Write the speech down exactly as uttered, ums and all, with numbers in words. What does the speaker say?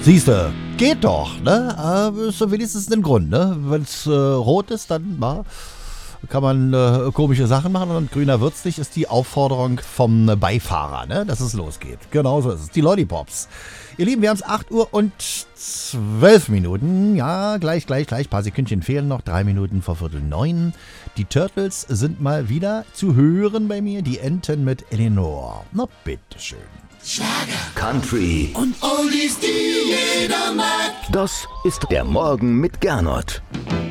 Siehste, geht doch, ne? Äh, ist so wenigstens ein Grund, ne? Wenn es äh, rot ist, dann na, kann man äh, komische Sachen machen und grüner wird's nicht, ist die Aufforderung vom Beifahrer, ne? Dass es losgeht. Genau so ist es. Die Lollipops. Ihr Lieben, wir haben es acht Uhr und zwölf Minuten. Ja, gleich, gleich, gleich. Ein paar Sekündchen fehlen noch. Drei Minuten vor Viertel neun. Die Turtles sind mal wieder zu hören bei mir. Die Enten mit Eleanor. Na, bitteschön. Schlager, Country und Oldies, die jeder mag. Das ist der Morgen mit Gernot.